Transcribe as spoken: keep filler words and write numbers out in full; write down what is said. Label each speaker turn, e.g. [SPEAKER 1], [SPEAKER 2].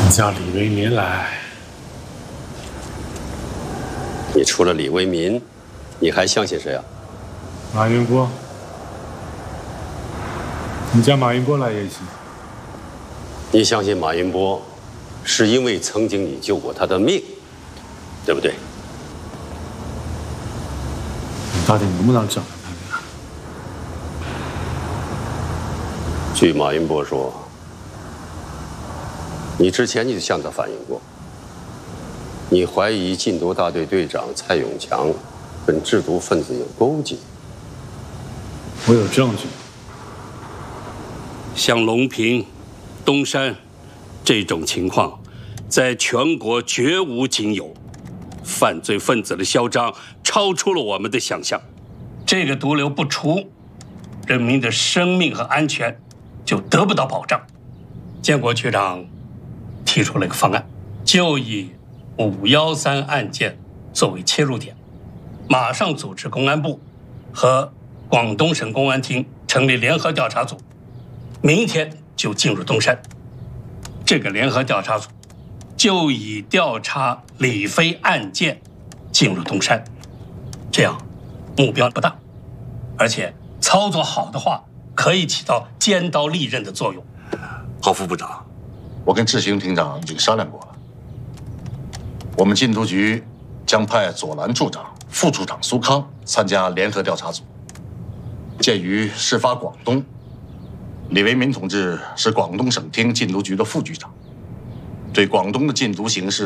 [SPEAKER 1] 叫李为民来。
[SPEAKER 2] 你除了李为民，你还相信谁啊？
[SPEAKER 1] 马云波。你叫马云波来也行。
[SPEAKER 2] 你相信马云波，是因为曾经你救过他的命，对不对？
[SPEAKER 1] 你到底能不能整他呀？
[SPEAKER 2] 据马云波说，你之前就向他反映过，你怀疑禁毒大队队长蔡永强跟制毒分子有勾结。
[SPEAKER 1] 我有证据。
[SPEAKER 3] 像隆平、东山这种情况，在全国绝无仅有。犯罪分子的嚣张超出了我们的想象。这个毒瘤不除，人民的生命和安全就得不到保障。建国局长提出了一个方案，就以五幺三案件作为切入点，马上组织公安部和广东省公安厅成立联合调查组，明天就进入东山。这个联合调查组就以调查李飞案件进入东山，这样目标不大，而且操作好的话，可以起到尖刀利刃的作用。
[SPEAKER 4] 郝副部长，我跟志行厅长已经商量过了，我们禁毒局将派左蓝处长、副处长苏康参加联合调查组。鉴于事发广东，李为民同志是广东省厅禁毒局的副局长，对广东的禁毒形势